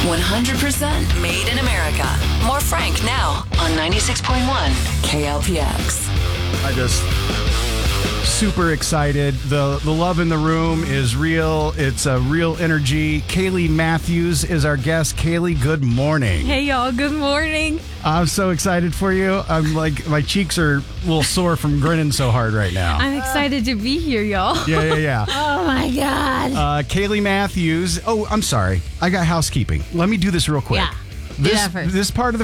100% made in America. More Frank now on 96.1 KLPX. I just super excited. The love in the room is real. It's a real energy. Kaylee Matthews is our guest. Kaylee, good morning. Hey, y'all. Good morning. I'm so excited for you. I'm like, my cheeks are a little sore from grinning so hard right now. I'm excited to be here, y'all. Yeah. Oh, my God. Kaylee Matthews. Oh, I'm sorry. I got housekeeping. Let me do this real quick. Yeah. Do that first. This part of the